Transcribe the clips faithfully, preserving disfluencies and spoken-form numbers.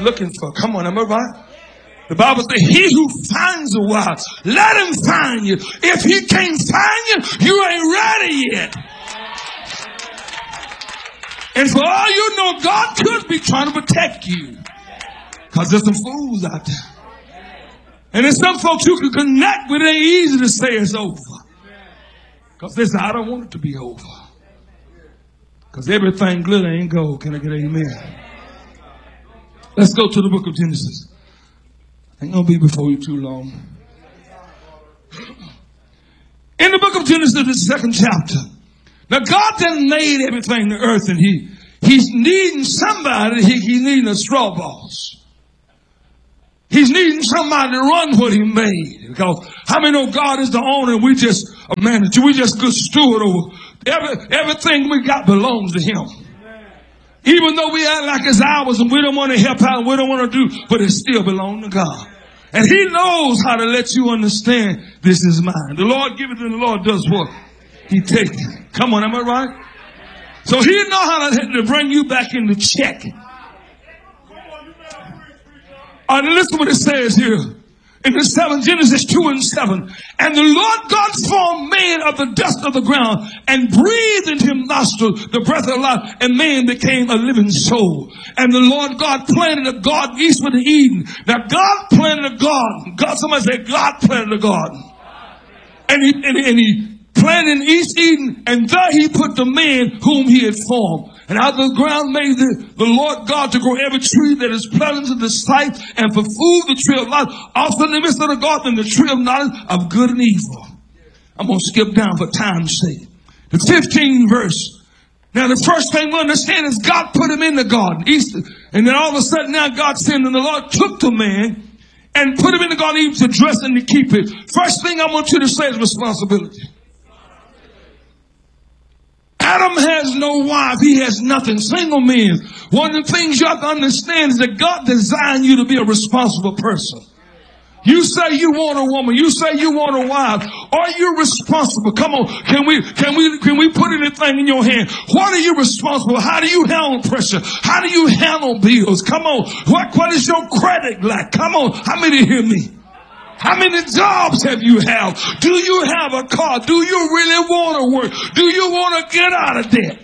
looking for. Come on, am I right? The Bible says, he who finds a wife, let him find you. If he can't find you, you ain't ready yet. And for all you know, God could be trying to protect you. Because there's some fools out there. And there's some folks you can connect with. It ain't easy to say it's over. Because they say, I don't want it to be over. Because everything glitter ain't gold. Can I get an amen? Let's go to the book of Genesis. I ain't going to be before you too long. In the book of Genesis, the second chapter. Now, God done made everything, the earth, and he, he's needing somebody. He, he's needing a straw boss. He's needing somebody to run what he made. Because how many know God is the owner and we just a manager? We just good steward over every, everything we got belongs to him. Even though we act like it's ours and we don't want to help out and we don't want to do, but it still belongs to God. And he knows how to let you understand this is mine. The Lord give it and the Lord does what? He takes it. Come on, am I right? So he know how to, to bring you back into check. All right, listen what it says here. In the seven, Genesis two and seven. And the Lord God formed man of the dust of the ground and breathed into him nostrils the breath of life, and man became a living soul. And the Lord God planted a garden eastward of Eden. Now God planted a garden. God, somebody say God planted a garden. And he, and, and he planted in East Eden, and there he put the man whom he had formed. And out of the ground made the, the Lord God to grow every tree that is pleasant to the sight, and for food the tree of life. Also in the midst of the garden, the tree of knowledge of good and evil. I'm going to skip down for time's sake. The fifteenth verse. Now the first thing we understand is God put him in the garden. East, and then all of a sudden now God sinned, and the Lord took the man and put him in the garden even to dress and to keep it. First thing I want you to say is responsibility. Adam has no wife. He has nothing. Single men. One of the things you have to understand is that God designed you to be a responsible person. You say you want a woman. You say you want a wife. Are you responsible? Come on. Can we, can we, can we put anything in your hand? What are you responsible? How do you handle pressure? How do you handle bills? Come on. What, what is your credit like? Come on. How many hear me? How many jobs have you had? Do you have a car? Do you really want to work? Do you want to get out of debt?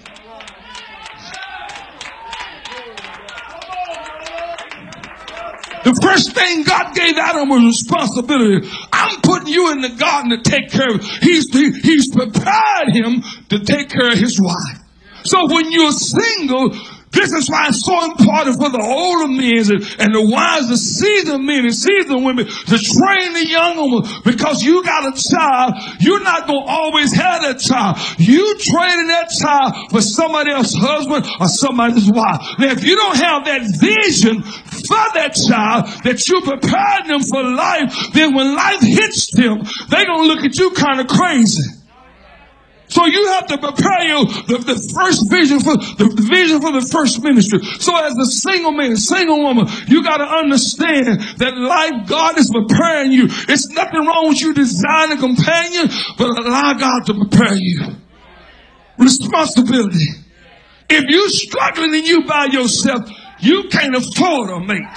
The first thing God gave Adam was responsibility. I'm putting you in the garden to take care of. He's, he, he's prepared him to take care of his wife. So when you're single, this is why it's so important for the older men and, and the wives, the seasoned men and seasoned women to train the young women. Because you got a child, you're not going to always have that child. You training that child for somebody else's husband or somebody's wife. Now, if you don't have that vision for that child, that you prepared them for life, then when life hits them, they're going to look at you kind of crazy. So you have to prepare you the, the first vision for the, the vision for the first ministry. So as a single man, single woman, you got to understand that life, God is preparing you. It's nothing wrong with you designing a companion, but allow God to prepare you. Responsibility. If you're struggling and you by yourself, you can't afford a mate.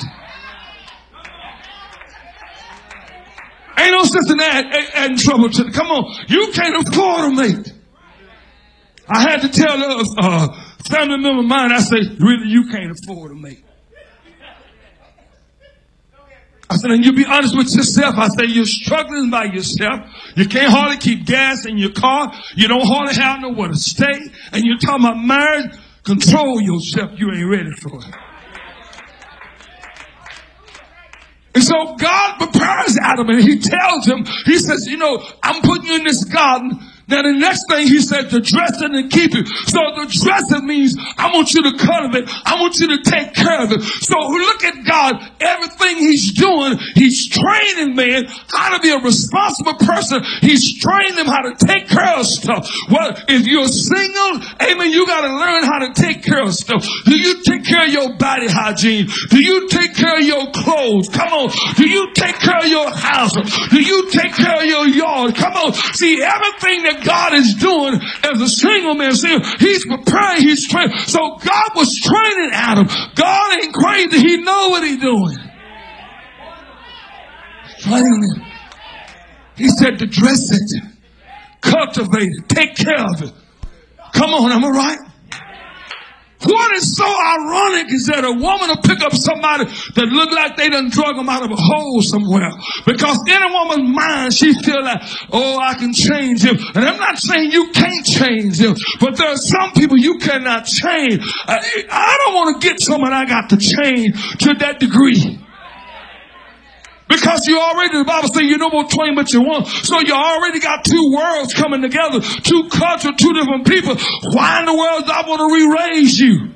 Ain't no sense in that adding trouble to it. Come on, you can't afford a mate. I had to tell a uh, family member of mine, I say, really, you can't afford a mate. I said, and you be honest with yourself. I say, you're struggling by yourself. You can't hardly keep gas in your car. You don't hardly have nowhere to stay. And you're talking about marriage. Control yourself. You ain't ready for it. And so God prepares Adam and he tells him, he says, you know, I'm putting you in this garden. Now the next thing he said, to dress it and keep it. So the dressing means I want you to cultivate. I want you to take care of it. So look at God. Everything he's doing, he's training man how to be a responsible person. He's training them how to take care of stuff. Well, if you're single, amen, you got to learn how to take care of stuff. Do you take care of your body hygiene? Do you take care of your clothes? Come on. Do you take care of your house? Do you take care of your yard? Come on. See, everything that God is doing as a single man, see, he's preparing, he's training. So God was training Adam. God ain't crazy. He know what he doing. Train it. He said to dress it, cultivate it, take care of it. Come on, am I right? What is so ironic is that a woman will pick up somebody that look like they done drug them out of a hole somewhere. Because in a woman's mind, she feel like, oh, I can change him. And I'm not saying you can't change him, but there are some people you cannot change. I, I don't want to get someone I got to change to that degree. Because you already, the Bible says you know more twain but you one. So you already got two worlds coming together, two cultures, two different people. Why in the world do I want to re-raise you?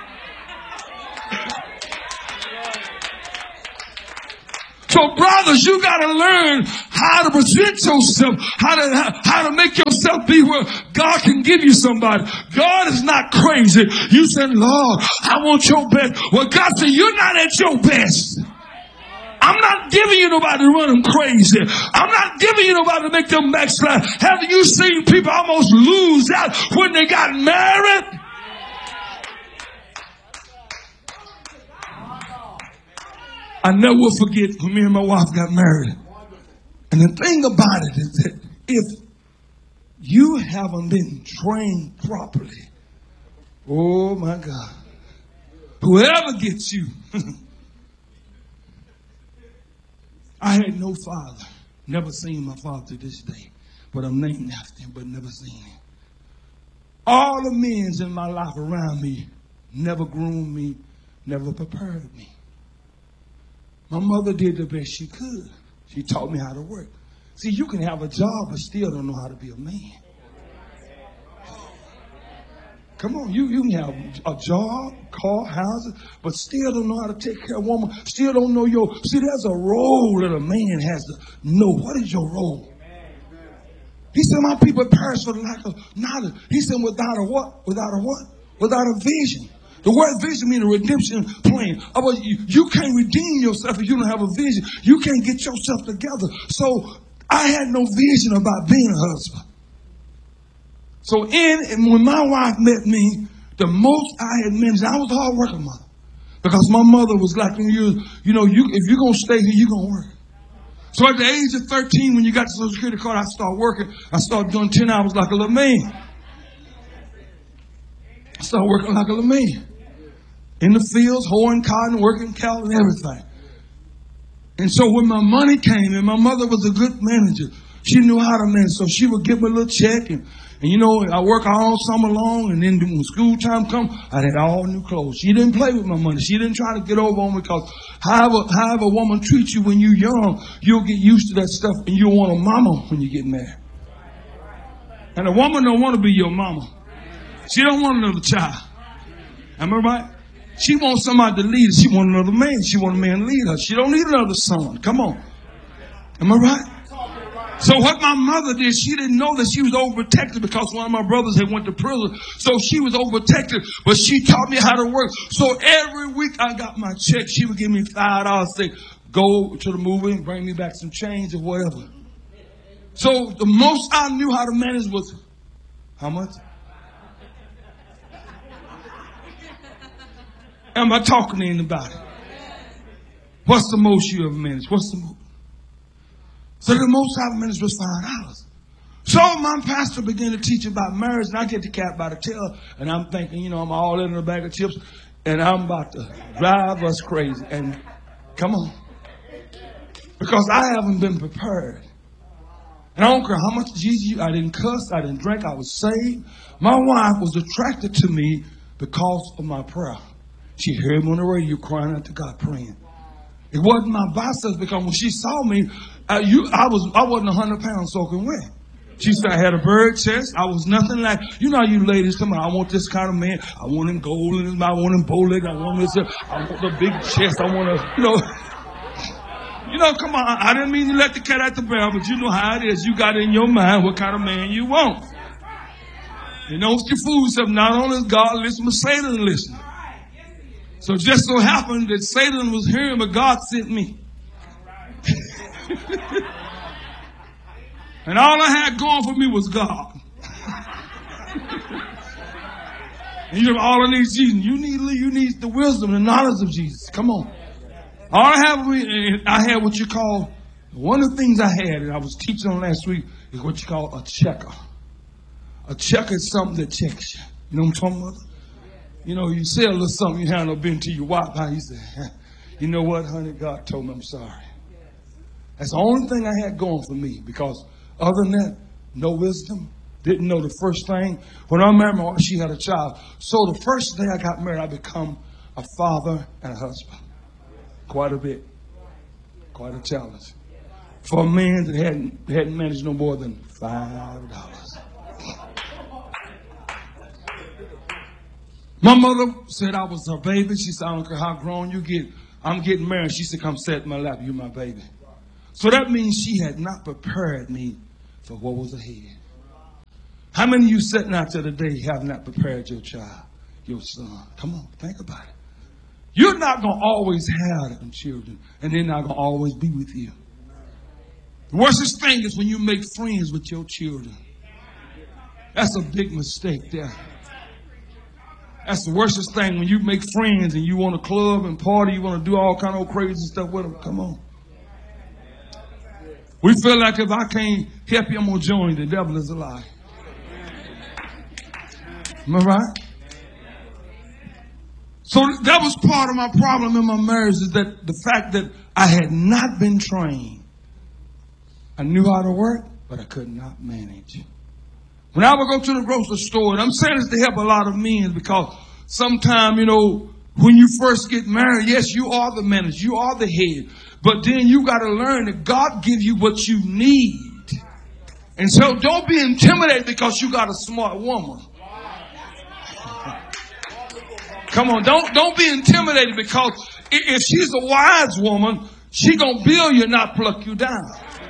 So brothers, you got to learn how to present yourself, how to how, how to make yourself be where God can give you somebody. God is not crazy. You said, Lord, I want your best. Well, God said, you're not at your best. I'm not giving you nobody to run them crazy. I'm not giving you nobody to make them backslide. Have you seen people almost lose out when they got married? I never will forget when me and my wife got married. And the thing about it is that if you haven't been trained properly, oh my God, whoever gets you. I had no father. Never seen my father to this day. But I'm named after him, but never seen him. All the men in my life around me never groomed me, never prepared me. My mother did the best she could. She taught me how to work. See, you can have a job but still don't know how to be a man. Come on, you, you can have a job, car, houses, but still don't know how to take care of a woman. Still don't know your... See, there's a role that a man has to know. What is your role? He said, my people perish for the lack of knowledge. He said, without a what? Without a what? Without a vision. The word vision means a redemption plan. You, you can't redeem yourself if you don't have a vision. You can't get yourself together. So I had no vision about being a husband. So in, and when my wife met me, the most I had managed, I was a hard working mother. Because my mother was like, you, you know, you, if you're going to stay here, you're going to work. So at the age of thirteen, when you got the Social Security card, I started working. I started doing ten hours like a little man. I started working like a little man. In the fields, hoeing cotton, working cattle and everything. And so when my money came in, my mother was a good manager. She knew how to manage. So she would give me a little check and And you know, I work all summer long, and then when school time come, I had all new clothes. She didn't play with my money. She didn't try to get over on me because however, however a woman treats you when you're young, you'll get used to that stuff, and you'll want a mama when you get married. And a woman don't want to be your mama. She don't want another child. Am I right? She wants somebody to lead her. She wants another man. She wants a man to lead her. She don't need another son. Come on. Am I right? So what my mother did, she didn't know that she was overprotected because one of my brothers had went to prison. So she was overprotected, but she taught me how to work. So every week I got my check. She would give me five dollars, say, go to the movie and bring me back some change or whatever. So the most I knew how to manage was, how much? Am I talking to anybody? What's the most you ever managed? What's the most? So the most I've managed was five dollars. So my pastor began to teach about marriage, and I get the cat by the tail, and I'm thinking, you know, I'm all in a bag of chips, and I'm about to drive us crazy. And come on. Because I haven't been prepared. And I don't care how much Jesus you, I didn't cuss, I didn't drink, I was saved. My wife was attracted to me because of my prayer. She heard me on the radio crying out to God, praying. It wasn't my biceps, because when she saw me, I, you, I, was, I wasn't one hundred pounds soaking wet. She said I had a bird chest. I was nothing like, you know how you ladies come out, I want this kind of man. I want him gold in his mouth. I want him bow leg. I want this. I want the big chest. I want to, you know. You know, come on. I didn't mean to let the cat out the bag, but you know how it is. You got in your mind what kind of man you want. You know, you fool yourself. Not only is God listening, but Satan listening. So just so happened that Satan was hearing, but God sent me. And all I had going for me was God. And you have all I need is Jesus. You need, you need the wisdom and knowledge of Jesus. Come on. All I have, I had what you call, one of the things I had, and I was teaching on last week, is what you call a checker. A checker is something that checks you. You know what I'm talking about? You know, you say a little something you haven't been to your wife. How you say, you know what, honey, God told me I'm sorry. That's the only thing I had going for me, because other than that, no wisdom. Didn't know the first thing. When I married my wife, she had a child. So the first day I got married, I become a father and a husband. Quite a bit. Quite a challenge. For a man that hadn't, hadn't managed no more than five dollars. My mother said I was her baby. She said, I don't care how grown you get. I'm getting married. She said, come sit in my lap. You're my baby. So that means she had not prepared me for what was ahead. How many of you sitting out there today have not prepared your child, your son? Come on, think about it. You're not going to always have them children, and they're not going to always be with you. The worst thing is when you make friends with your children. That's a big mistake there. That's the worst thing, when you make friends and you want to club and party, you want to do all kind of crazy stuff with them. Come on. We feel like if I can't help you, I'm going to join you. The devil is a lie. Am I right? So that was part of my problem in my marriage, is that the fact that I had not been trained. I knew how to work, but I could not manage. When I would go to the grocery store, and I'm saying this to help a lot of men, because sometimes, you know, when you first get married, yes, you are the manager, you are the head, but then you got to learn that God gives you what you need. And so don't be intimidated because you got a smart woman. Come on, don't don't be intimidated, because if she's a wise woman, she gonna build you, not pluck you down.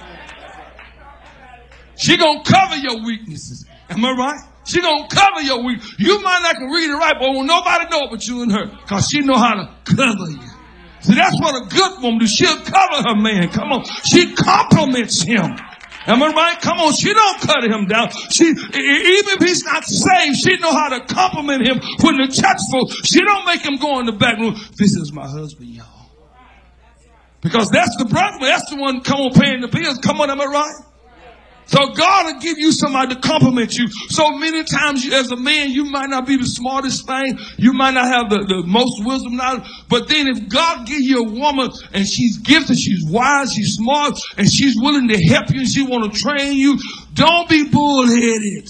She gonna cover your weaknesses. Am I right? She gonna cover your weak. You might not can read it right, but won't nobody know but you and her, because she know how to cover you. See, that's what a good woman do. She'll cover her man. Come on, she compliments him. Am I right? Come on, she don't cut him down. She, even if he's not saved, she know how to compliment him when the church's full. She don't make him go in the back room. This is my husband, y'all. Because that's the brother. That's the one come on paying the bills. Come on, am I right? So God will give you somebody to compliment you. So many times you, as a man, you might not be the smartest thing. You might not have the, the most wisdom knowledge. But then if God gives you a woman and she's gifted, she's wise, she's smart, and she's willing to help you and she want to train you, don't be bullheaded.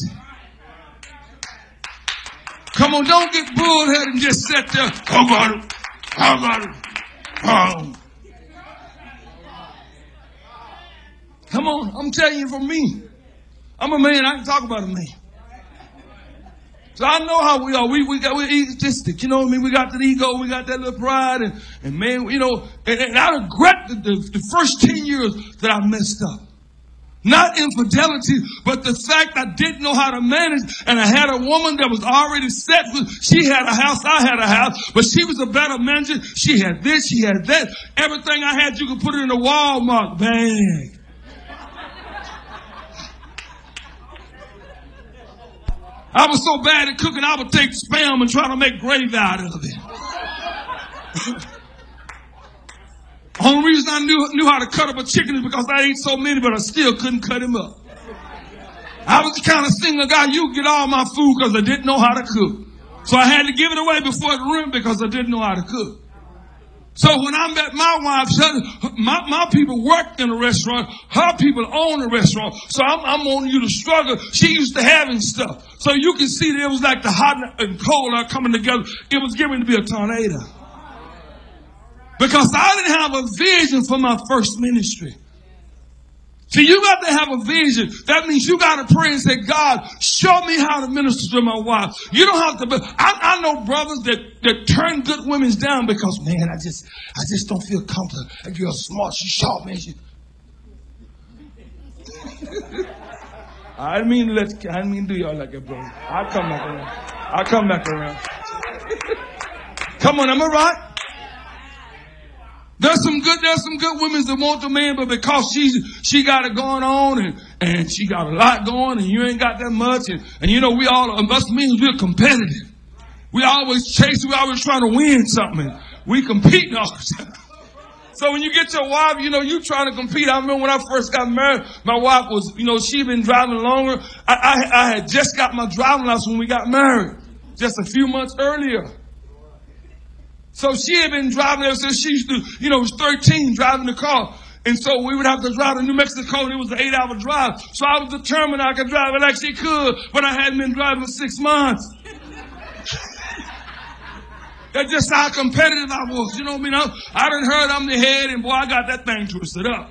Come on, don't get bullheaded and just sit there. How about it? How about it? Oh. Come on, I'm telling you, for me, I'm a man. I can talk about a man. So I know how we are. We we got we're egotistic. You know what I mean? We got that ego. We got that little pride, and and man, you know. And, and I regret the, the the first ten years that I messed up. Not infidelity, but the fact I didn't know how to manage, and I had a woman that was already set with. She had a house, I had a house, but she was a better manager. She had this, she had that. Everything I had, you could put it in a Walmart bag. I was so bad at cooking, I would take spam and try to make gravy out of it. Only reason I knew knew how to cut up a chicken is because I ate so many, but I still couldn't cut him up. I was the kind of single guy, you get all my food because I didn't know how to cook. So I had to give it away before it ruined because I didn't know how to cook. So when I met my wife, my, my people worked in a restaurant. Her people own a restaurant. So I'm, I'm on you to struggle. She used to having stuff. So you can see that it was like the hot and cold are coming together. It was getting to be a tornado. Because I didn't have a vision for my first ministry. See, you got to have a vision. That means you got to pray and say, God, show me how to minister to my wife. You don't have to. Be, I, I know brothers that, that turn good women down because, man, I just I just don't feel comfortable. That girl's smart. She's sharp, man. She... I didn't mean to let. I didn't mean to do y'all like that, brother. I'll come back around. I'll come back around. Come on, am I right? There's some good, there's some good women that want the man, but because she's, she got it going on and, and she got a lot going and you ain't got that much. And, and you know, we all, us men, we're competitive. We always chase, we always trying to win something. We competing all the time. So when you get your wife, you know, you trying to compete. I remember when I first got married, my wife was, you know, she been driving longer. I, I, I had just got my driving license when we got married, just a few months earlier. So she had been driving ever since she used to, you know, was thirteen driving the car. And so we would have to drive to New Mexico, and it was an eight hour drive. So I was determined I could drive it like she could, but I hadn't been driving for six months. That's just how competitive I was. You know what I mean? I, I done heard I'm the head, and boy, I got that thing twisted up.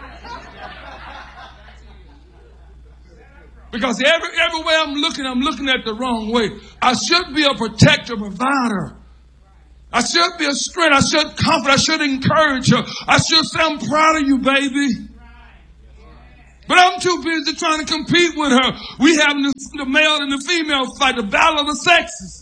Because every, everywhere I'm looking, I'm looking at the wrong way. I should be a protector, provider. I should be a strength. I should comfort. I should encourage her. I should say, I'm proud of you, baby. But I'm too busy trying to compete with her. We have the, the male and the female fight, the battle of the sexes.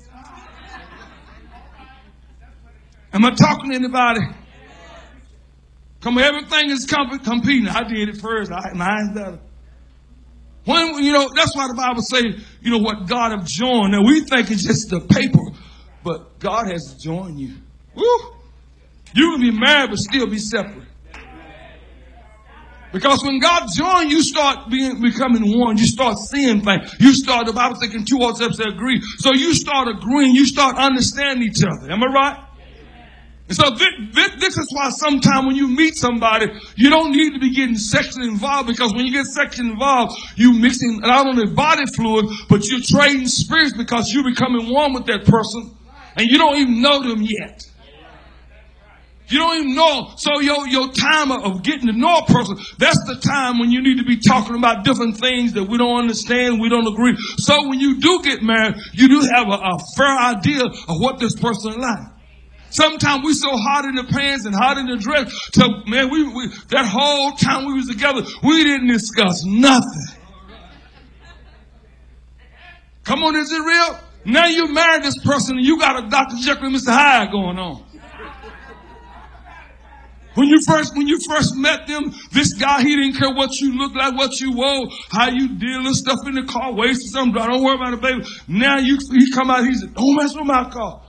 Am I talking to anybody? Come on, everything is comp- competing. I did it first. I, mine's better. When, you know, that's why the Bible says, you know, what God have joined. Now, we think it's just the paper, but God has joined you. Woo! You can be married, but still be separate. Because when God joins, you start being, becoming one. You start seeing things. You start, the Bible thinking two or steps agree. So you start agreeing. You start understanding each other. Am I right? And so this, this, this is why sometimes when you meet somebody, you don't need to be getting sexually involved, because when you get sexually involved, you mixing not only body fluid, but you're trading spirits, because you're becoming one with that person and you don't even know them yet. You don't even know. So your, your time of getting to know a person, that's the time when you need to be talking about different things that we don't understand, we don't agree. So when you do get married, you do have a, a fair idea of what this person is like. Sometimes we so hot in the pants and hot in the dress. So, man, we, we that whole time we was together, we didn't discuss nothing. Come on, is it real? Now you married this person and you got a Doctor Jekyll and Mister Hyde going on. When you first, when you first met them, this guy, he didn't care what you looked like, what you wore, how you did, little stuff in the car, wasted something. Don't worry about it, baby. Now you, he come out, he said, don't mess with my car.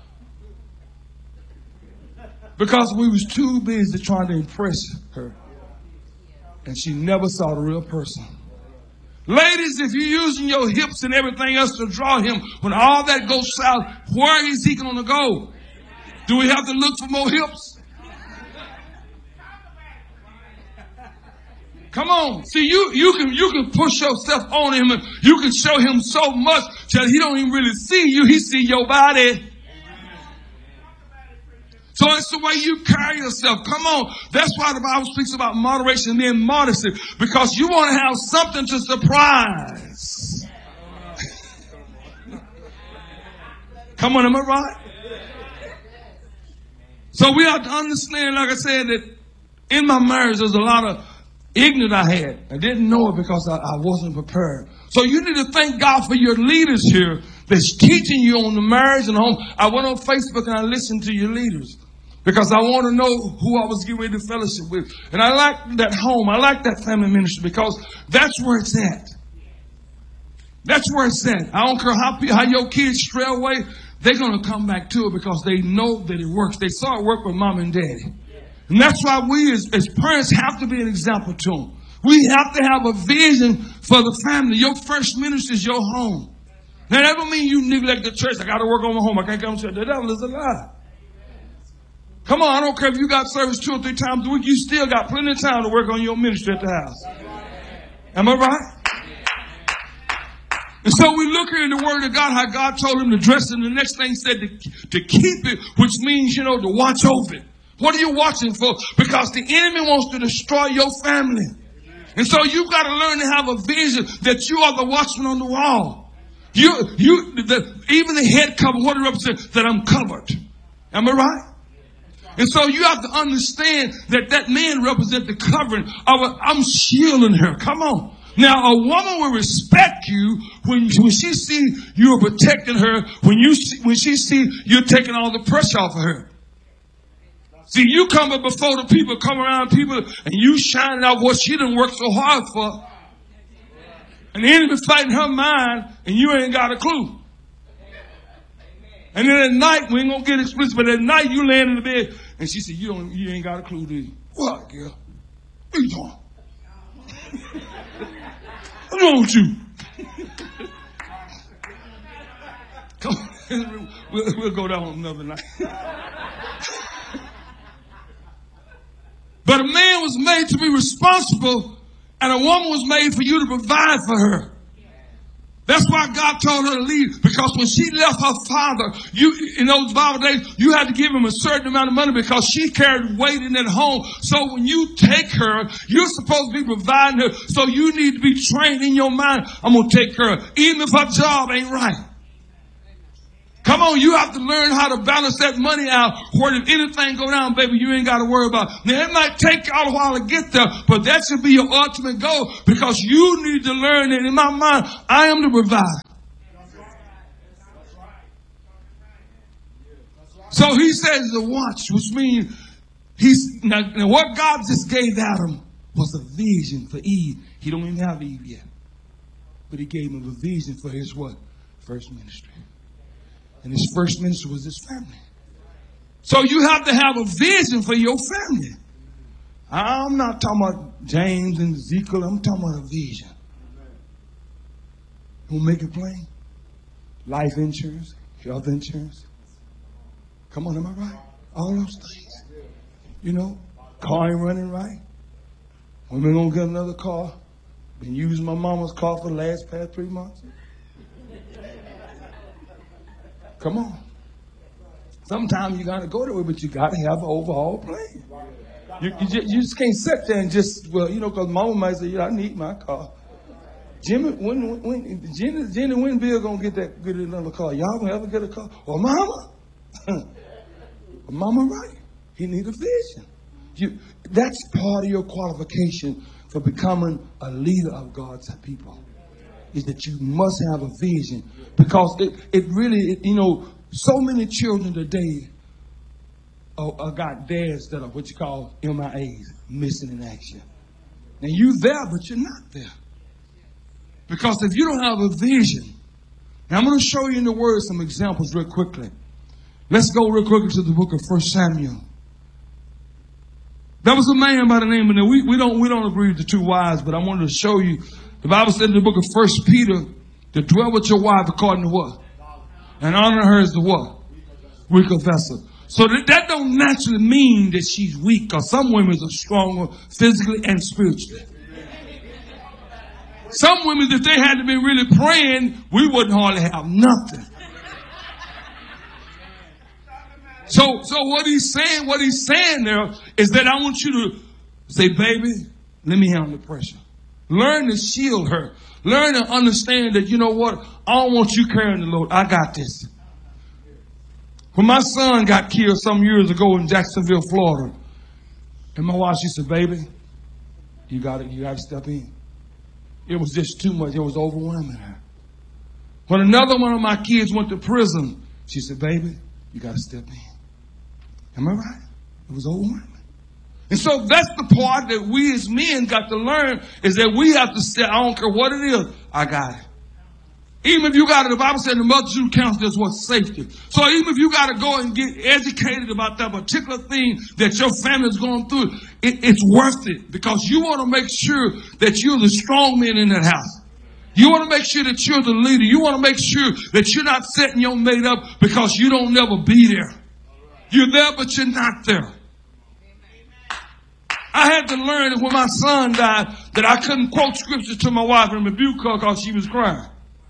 Because we was too busy trying to impress her. And she never saw the real person. Ladies, if you're using your hips and everything else to draw him, when all that goes south, where is he going to go? Do we have to look for more hips? Come on. See, you, you can, you can push yourself on him and you can show him so much that he don't even really see you. He see your body. So it's the way you carry yourself. Come on. That's why the Bible speaks about moderation and then modesty. Because you want to have something to surprise. Come on, am I right? So we have to understand, like I said, that in my marriage there's a lot of ignorance I had. I didn't know it because I, I wasn't prepared. So you need to thank God for your leaders here that's teaching you on the marriage and home. I went on Facebook and I listened to your leaders because I want to know who I was getting ready to fellowship with. And I like that home. I like that family ministry because that's where it's at. That's where it's at. I don't care how, how your kids stray away. They're going to come back to it because they know that it works. They saw it work with mom and daddy. And that's why we as, as parents have to be an example to them. We have to have a vision for the family. Your first ministry is your home. Now, that don't mean you neglect the church. I got to work on my home. I can't come to church. The devil is a lie. Come on, I don't care if you got service two or three times a week. You still got plenty of time to work on your ministry at the house. Am I right? And so we look here in the Word of God, how God told him to dress it. And the next thing he said to, to keep it, which means, you know, to watch over it. What are you watching for? Because the enemy wants to destroy your family. And so you've got to learn to have a vision that you are the watchman on the wall. You, you, the, even the head cover, what it represents, that I'm covered. Am I right? And so you have to understand that that man represents the covering of a, I'm shielding her. Come on. Now, a woman will respect you when, when she see you're protecting her, when you see, when she see you're taking all the pressure off of her. See, you come up before the people, come around people, and you shining out what she done worked so hard for. And the enemy fighting her mind, and you ain't got a clue. And then at night, we ain't gonna get explicit, but at night you laying in the bed, and she said, "You don't, you ain't got a clue, do you?" "What, girl? What are you doing? What's wrong with you?" Come on, we'll, we'll go down another night. But a man was made to be responsible, and a woman was made for you to provide for her. That's why God told her to leave, because when she left her father, you, in those Bible days, you had to give him a certain amount of money because she carried weight in at home. So when you take her, you're supposed to be providing her. So you need to be trained in your mind. I'm going to take her, even if her job ain't right. Come on, you have to learn how to balance that money out, where if anything go down, baby, you ain't got to worry about it. Now, it might take y'all a while to get there, but that should be your ultimate goal, because you need to learn that in my mind, I am the provider. So he says the watch, which means he's, now, now what God just gave Adam was a vision for Eve. He don't even have Eve yet. But he gave him a vision for his what? First ministry. And his first ministry was his family. So you have to have a vision for your family. I'm not talking about James and Ezekiel. I'm talking about a vision. We'll make it plain. Life insurance, health insurance. Come on, am I right? All those things. You know, car ain't running right. When we gonna get another car? Been using my mama's car for the last past three months. Come on. Sometimes you got to go that way, but you got to have an overall plan. You, you, just, you just can't sit there and just, well, you know, because mama might say, yeah, I need my car. Jimmy, when, when, Jenny, Jenny, when Bill going to get that, get another car? Y'all going to ever get a car? Or mama? Mama, right. He need a vision. You, that's part of your qualification for becoming a leader of God's people. Is that you must have a vision, because it, it really, it, you know, so many children today are, are got dads that are what you call M I As, missing in action. Now you there, but you're not there. Because if you don't have a vision, now I'm going to show you in the Word some examples real quickly. Let's go real quickly to the book of First Samuel. There was a man by the name of, we, we don't we don't agree with the two wives, but I wanted to show you. The Bible said in the book of First Peter, to dwell with your wife according to what? And honor her as the what? Weaker vessel. So that, that don't naturally mean that she's weak, because some women are stronger physically and spiritually. Some women, if they had to be really praying, we wouldn't hardly have nothing. So, so what he's saying, what he's saying there is that I want you to say, baby, let me handle the pressure. Learn to shield her. Learn to understand that, you know what? I don't want you carrying the load. I got this. When my son got killed some years ago in Jacksonville, Florida, and my wife, she said, baby, you got to, you got to step in. It was just too much. It was overwhelming her. When another one of my kids went to prison, she said, baby, you got to step in. Am I right? It was overwhelming. And so that's the part that we as men got to learn, is that we have to say, I don't care what it is, I got it. Even if you got it, the Bible said the multitude of counsel is what's safety. So even if you got to go and get educated about that particular thing that your family is going through, it, it's worth it, because you want to make sure that you're the strong man in that house. You want to make sure that you're the leader. You want to make sure that you're not setting your mate up because you don't never be there. You're there, but you're not there. I had to learn that when my son died, that I couldn't quote scripture to my wife and rebuke her because she was crying.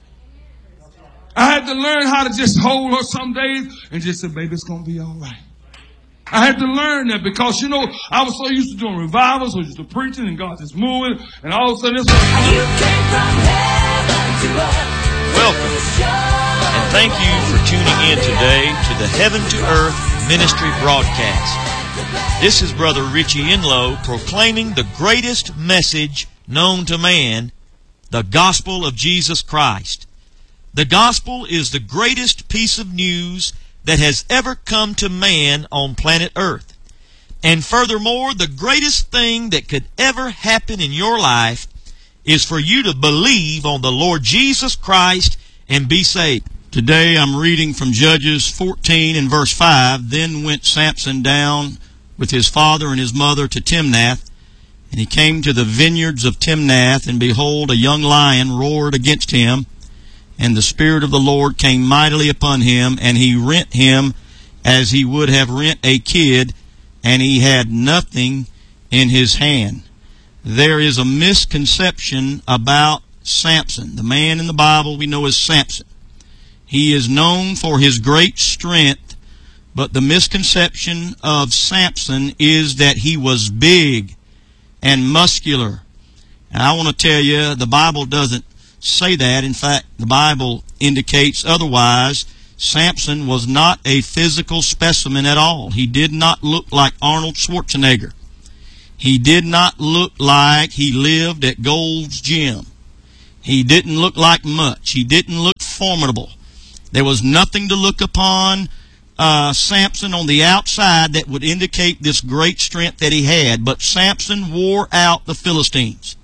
I had to learn how to just hold her some days and just say, baby, it's going to be all right. I had to learn that, because, you know, I was so used to doing revivals, so used to preaching, and God just moving, and all of a sudden it's like, you came from heaven to earth. Welcome, and thank you for tuning in today to the Heaven to Earth Ministry broadcast. This is Brother Richie Enlow proclaiming the greatest message known to man, the gospel of Jesus Christ. The gospel is the greatest piece of news that has ever come to man on planet Earth. And furthermore, the greatest thing that could ever happen in your life is for you to believe on the Lord Jesus Christ and be saved. Today I'm reading from Judges fourteen and verse five. Then went Samson down with his father and his mother to Timnath, and he came to the vineyards of Timnath, and behold, a young lion roared against him, and the Spirit of the Lord came mightily upon him, and he rent him as he would have rent a kid, and he had nothing in his hand. There is a misconception about Samson. The man in the Bible we know as Samson. He is known for his great strength, but the misconception of Samson is that he was big and muscular. And I want to tell you, the Bible doesn't say that. In fact, the Bible indicates otherwise. Samson was not a physical specimen at all. He did not look like Arnold Schwarzenegger. He did not look like he lived at Gold's Gym. He didn't look like much. He didn't look formidable. There was nothing to look upon uh, Samson on the outside that would indicate this great strength that he had. But Samson wore out the Philistines.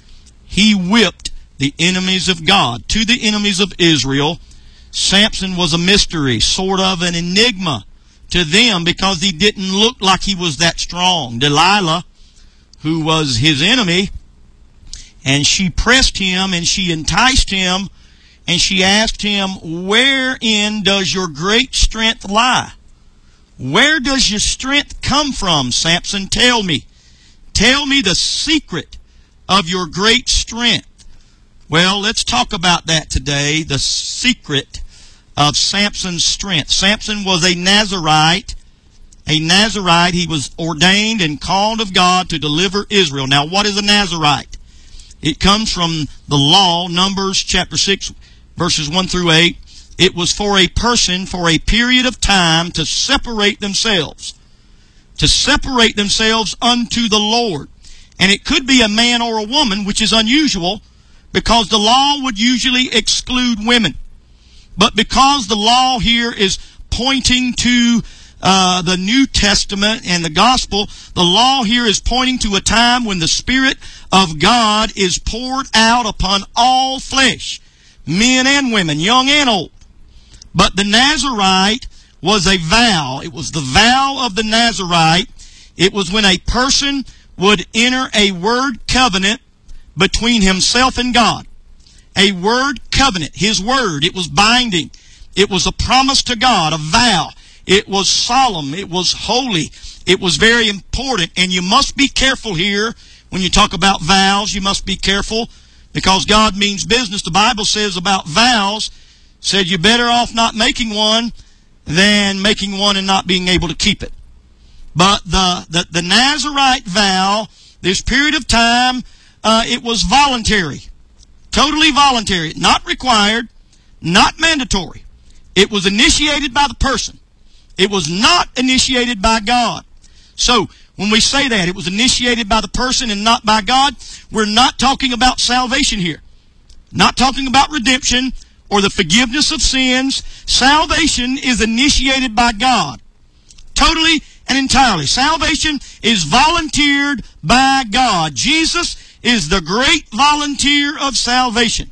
He whipped the enemies of God. To the enemies of Israel, Samson was a mystery, sort of an enigma to them, because he didn't look like he was that strong. Delilah, who was his enemy, and she pressed him and she enticed him, and she asked him, wherein does your great strength lie? Where does your strength come from, Samson? Tell me. Tell me the secret of your great strength. Well, let's talk about that today, the secret of Samson's strength. Samson was a Nazirite. A Nazirite. He was ordained and called of God to deliver Israel. Now, what is a Nazirite? It comes from the law, Numbers chapter six, verses one through eight. It was for a person for a period of time to separate themselves. To separate themselves unto the Lord. And it could be a man or a woman, which is unusual, because the law would usually exclude women. But because the law here is pointing to uh, the New Testament and the gospel, the law here is pointing to a time when the Spirit of God is poured out upon all flesh, men and women, young and old. But the Nazirite was a vow. It was the vow of the Nazirite. It was when a person would enter a word covenant between himself and God. A word covenant, His word. It was binding. It was a promise to God, a vow. It was solemn. It was holy. It was very important. And you must be careful here when you talk about vows. You must be careful because God means business. The Bible says about vows, said you're better off not making one than making one and not being able to keep it. But the, the, the Nazirite vow, this period of time, uh, it was voluntary. Totally voluntary. Not required. Not mandatory. It was initiated by the person. It was not initiated by God. So, when we say that, it was initiated by the person and not by God, we're not talking about salvation here. Not talking about redemption or the forgiveness of sins. Salvation is initiated by God. Totally and entirely. Salvation is volunteered by God. Jesus is the great volunteer of salvation.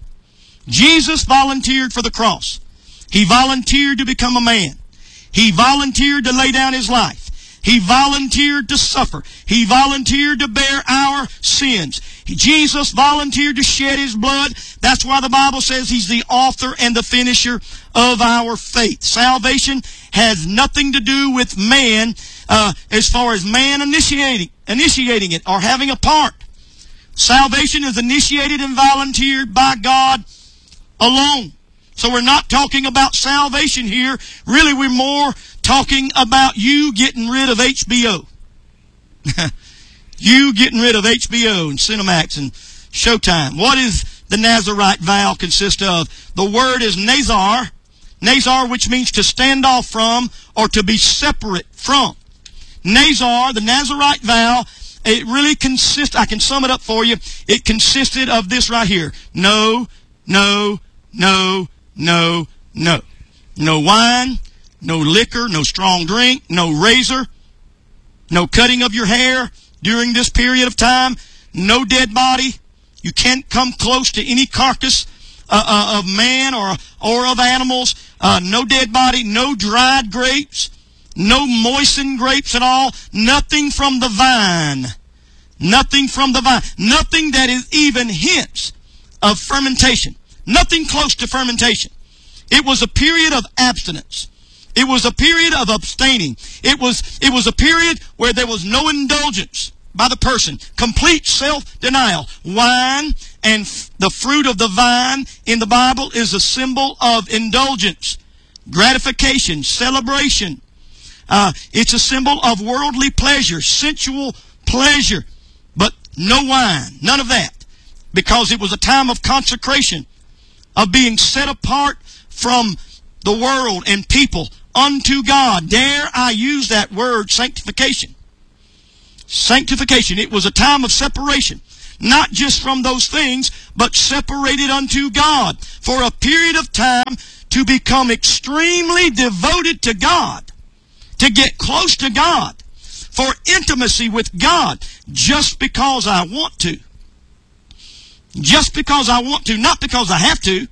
Jesus volunteered for the cross. He volunteered to become a man. He volunteered to lay down His life. He volunteered to suffer. He volunteered to bear our sins. Jesus volunteered to shed His blood. That's why the Bible says He's the author and the finisher of our faith. Salvation has nothing to do with man uh, as far as man initiating, initiating it or having a part. Salvation is initiated and volunteered by God alone. So we're not talking about salvation here. Really, we're more talking about you getting rid of H B O. You getting rid of H B O and Cinemax and Showtime. What is the Nazirite vow consist of? The word is Nazar. Nazar, which means to stand off from or to be separate from. Nazar, the Nazirite vow, it really consists, I can sum it up for you, it consisted of this right here. No, no, no, no, no. No wine, no liquor, no strong drink, no razor, no cutting of your hair during this period of time, no dead body. You can't come close to any carcass uh, uh, of man or, or of animals, uh, no dead body, no dried grapes, no moistened grapes at all, nothing from the vine. Nothing from the vine. Nothing that is even hints of fermentation. Nothing close to fermentation. It was a period of abstinence. It was a period of abstaining. It was, it was a period where there was no indulgence by the person. Complete self-denial. Wine and f- the fruit of the vine in the Bible is a symbol of indulgence, gratification, celebration. Uh, it's a symbol of worldly pleasure, sensual pleasure. But no wine, none of that. Because it was a time of consecration, of being set apart from the world and people unto God. Dare I use that word, sanctification. Sanctification. It was a time of separation. Not just from those things, but separated unto God. For a period of time to become extremely devoted to God. To get close to God. For intimacy with God. Just because I want to. Just because I want to. Not because I have to.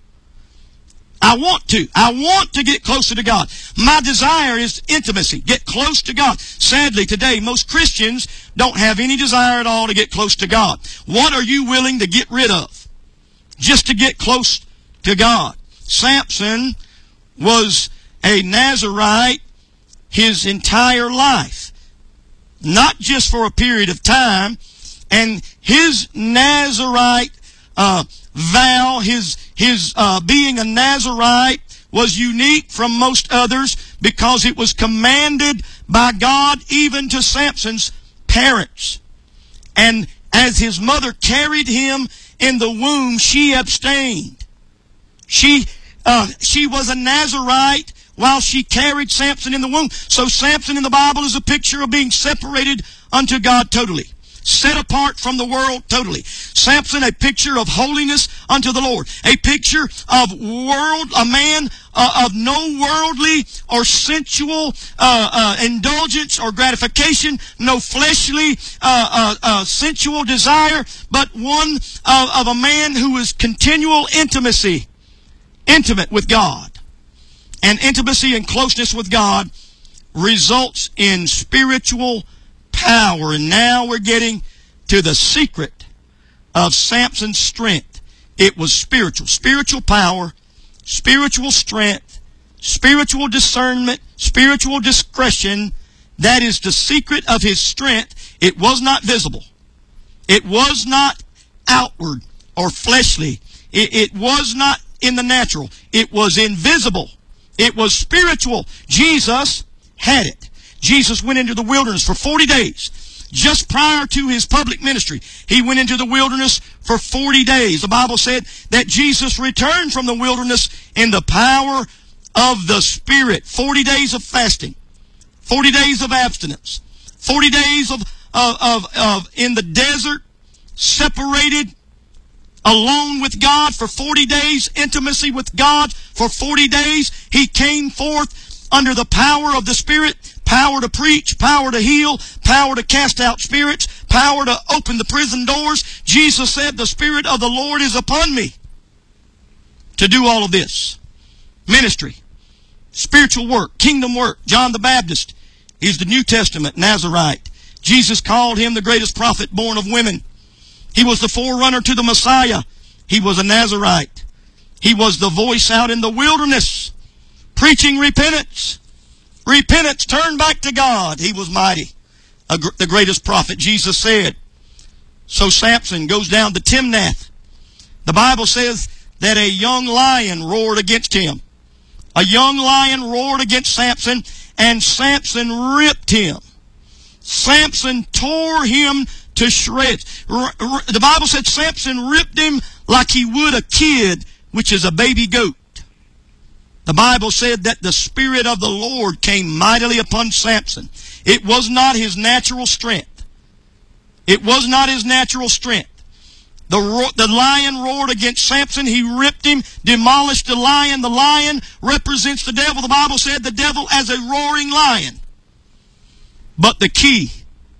I want to. I want to get closer to God. My desire is intimacy. Get close to God. Sadly, today, most Christians don't have any desire at all to get close to God. What are you willing to get rid of just to get close to God? Samson was a Nazirite his entire life. Not just for a period of time. And his Nazirite uh, vow, his his uh, being a Nazirite was unique from most others because it was commanded by God even to Samson's parents. And as his mother carried him in the womb, she abstained. She uh, she was a Nazirite while she carried Samson in the womb. So Samson in the Bible is a picture of being separated unto God totally. Set apart from the world totally. Samson, a picture of holiness unto the Lord. A picture of world, a man uh, of no worldly or sensual uh, uh, indulgence or gratification, no fleshly uh, uh, uh, sensual desire, but one of, of a man who is continual intimacy, intimate with God. And intimacy and closeness with God results in spiritual power. And now we're getting to the secret of Samson's strength. It was spiritual. Spiritual power, spiritual strength, spiritual discernment, spiritual discretion. That is the secret of his strength. It was not visible. It was not outward or fleshly. It, it was not in the natural. It was invisible. It was spiritual. Jesus had it. Jesus went into the wilderness for forty days. Just prior to his public ministry, he went into the wilderness for forty days. The Bible said that Jesus returned from the wilderness in the power of the Spirit. forty days of fasting. forty days of abstinence. forty days of, of, of, of in the desert, separated, alone with God for forty days, intimacy with God for forty days. He came forth under the power of the Spirit. Power to preach, power to heal, power to cast out spirits, power to open the prison doors. Jesus said, the Spirit of the Lord is upon me to do all of this. Ministry, spiritual work, kingdom work. John the Baptist is the New Testament Nazirite. Jesus called him the greatest prophet born of women. He was the forerunner to the Messiah. He was a Nazirite. He was the voice out in the wilderness, preaching repentance. Repentance, turn back to God. He was mighty. A, the greatest prophet, Jesus said. So Samson goes down to Timnath. The Bible says that a young lion roared against him. A young lion roared against Samson, and Samson ripped him. Samson tore him to shreds. The Bible said Samson ripped him like he would a kid, which is a baby goat. The Bible said that the Spirit of the Lord came mightily upon Samson. It was not his natural strength. It was not his natural strength. The, ro- the lion roared against Samson. He ripped him, demolished the lion. The lion represents the devil. The Bible said the devil as a roaring lion. But the key,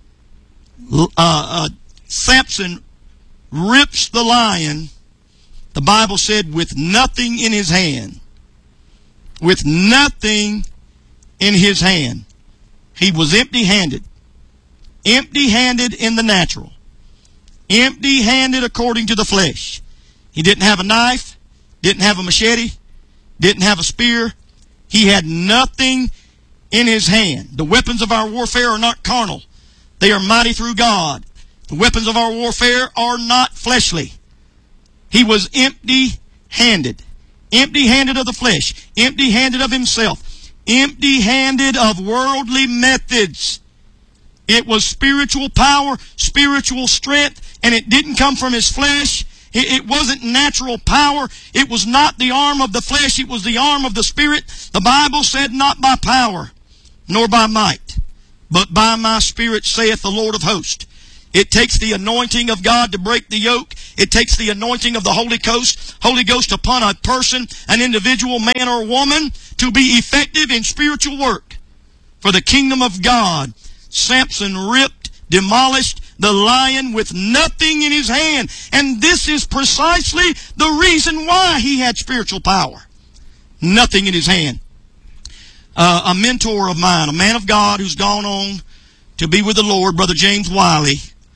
uh, uh, Samson rips the lion The Bible said, with nothing in his hand. With nothing in his hand. He was empty-handed. Empty-handed in the natural. Empty-handed according to the flesh. He didn't have a knife, didn't have a machete, didn't have a spear. He had nothing in his hand. The weapons of our warfare are not carnal. They are mighty through God. The weapons of our warfare are not fleshly. He was empty-handed. Empty-handed of the flesh. Empty-handed of himself. Empty-handed of worldly methods. It was spiritual power, spiritual strength, and it didn't come from his flesh. It wasn't natural power. It was not the arm of the flesh. It was the arm of the Spirit. The Bible said, not by power, nor by might, but by my Spirit, saith the Lord of hosts. It takes the anointing of God to break the yoke. It takes the anointing of the Holy Ghost, Holy Ghost upon a person, an individual, man or woman, to be effective in spiritual work for the kingdom of God. Samson ripped, demolished the lion with nothing in his hand. And this is precisely the reason why he had spiritual power. Nothing in his hand. Uh, a mentor of mine, a man of God who's gone on to be with the Lord, Brother James Wiley,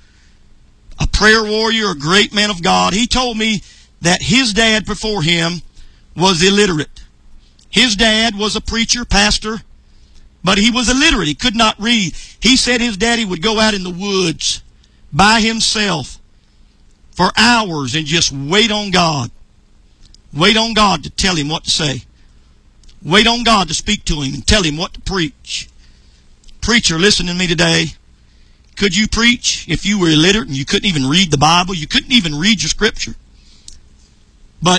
a prayer warrior, a great man of God, he told me that his dad before him was illiterate. His dad was a preacher, pastor, but he was illiterate. He could not read. He said his daddy would go out in the woods by himself for hours and just wait on God. Wait on God to tell him what to say. Wait on God to speak to him and tell him what to preach. Preacher, listen to me today. Could you preach if you were illiterate and you couldn't even read the Bible? You couldn't even read your scripture. But,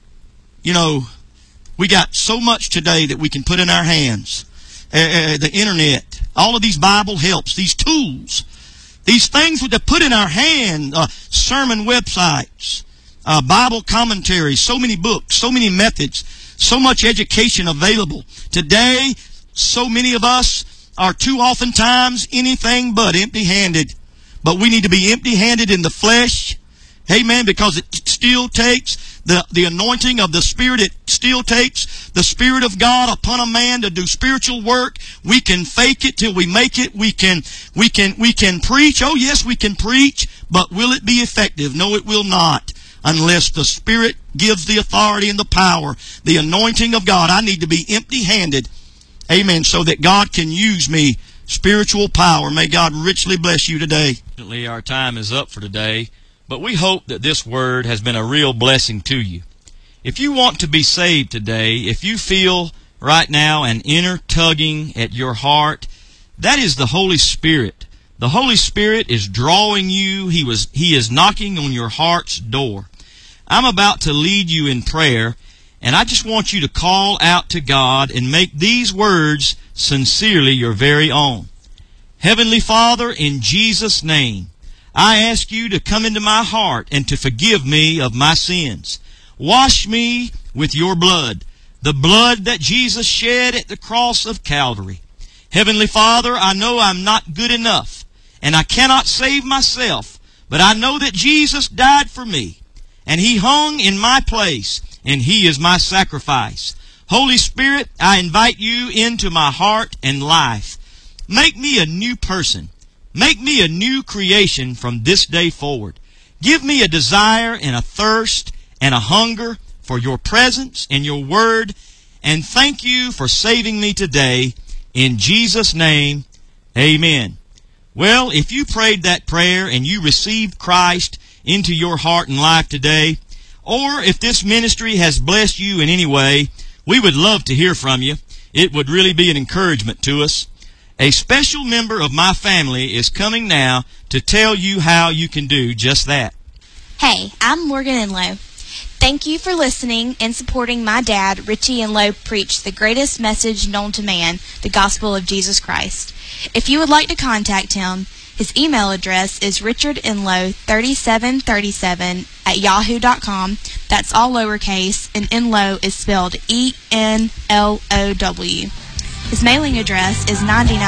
you know, we got so much today that we can put in our hands. Uh, the internet, all of these Bible helps, these tools, these things to put in our hand, uh, sermon websites, uh, Bible commentaries, so many books, so many methods, so much education available. Today, so many of us are too oftentimes anything but empty-handed. But we need to be empty-handed in the flesh. Amen. Because it still takes the, the anointing of the Spirit. It still takes the Spirit of God upon a man to do spiritual work. We can fake it till we make it. We can, we can, we can preach. Oh yes, we can preach. But will it be effective? No, it will not. Unless the Spirit gives the authority and the power, the anointing of God. I need to be empty-handed. Amen. So that God can use me. Spiritual power. May God richly bless you today. Our time is up for today, but we hope that this word has been a real blessing to you. If you want to be saved today, if you feel right now an inner tugging at your heart, that is the Holy Spirit. The Holy Spirit is drawing you. He was, He is knocking on your heart's door. I'm about to lead you in prayer, and I just want you to call out to God and make these words sincerely your very own. Heavenly Father, in Jesus' name, I ask you to come into my heart and to forgive me of my sins. Wash me with your blood, the blood that Jesus shed at the cross of Calvary. Heavenly Father, I know I'm not good enough, and I cannot save myself, but I know that Jesus died for me, and He hung in my place, and He is my sacrifice. Holy Spirit, I invite you into my heart and life. Make me a new person. Make me a new creation from this day forward. Give me a desire and a thirst and a hunger for your presence and your word. And thank you for saving me today. In Jesus' name, amen. Well, if you prayed that prayer and you received Christ into your heart and life today, or if this ministry has blessed you in any way, we would love to hear from you. It would really be an encouragement to us. A special member of my family is coming now to tell you how you can do just that. Hey, I'm Morgan Enlow. Thank you for listening and supporting my dad, Richie Enlow, preach the greatest message known to man, the gospel of Jesus Christ. If you would like to contact him, his email address is richardenlow thirty-seven thirty-seven at yahoo dot com. That's all lowercase, and Enlow is spelled E N L O W. His mailing address is ninety-nine